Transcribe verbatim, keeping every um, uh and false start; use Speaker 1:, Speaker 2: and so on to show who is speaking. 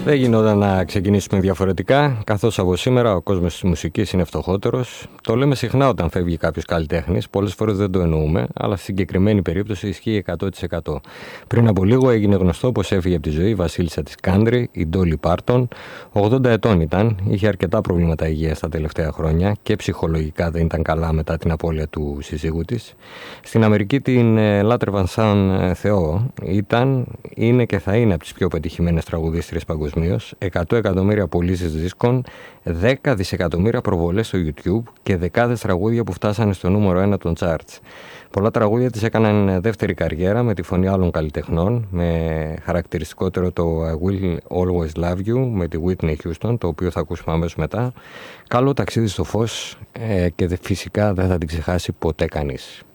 Speaker 1: Δεν γινόταν να ξεκινήσουμε διαφορετικά, καθώς από σήμερα ο κόσμος της μουσικής είναι φτωχότερος. Το λέμε συχνά όταν φεύγει κάποιος καλλιτέχνης, πολλές φορές δεν το εννοούμε, αλλά στη συγκεκριμένη περίπτωση ισχύει εκατό τοις εκατό. Πριν από λίγο έγινε γνωστό πως έφυγε από τη ζωή η βασίλισσα της country, η Dolly Parton. ογδόντα ετών ήταν, είχε αρκετά προβλήματα υγείας τα τελευταία χρόνια και ψυχολογικά δεν ήταν καλά μετά την απώλεια του συζύγου της. Στην Αμερική την λάτρευαν σαν Θεό, ήταν, είναι και θα είναι από τις πιο πετυχημένες τραγουδίστριες παγκοσμίως, εκατό εκατομμύρια πωλήσεις δίσκων, δέκα δισεκατομμύρια προβολές στο YouTube και δεκάδες τραγούδια που φτάσανε στο νούμερο ένα των charts. Πολλά τραγούδια της έκαναν δεύτερη καριέρα με τη φωνή άλλων καλλιτεχνών, με χαρακτηριστικότερο το I Will Always Love You με τη Whitney Houston, το οποίο θα ακούσουμε αμέσως μετά. Καλό ταξίδι στο φως ε, και φυσικά δεν θα την ξεχάσει ποτέ κανείς.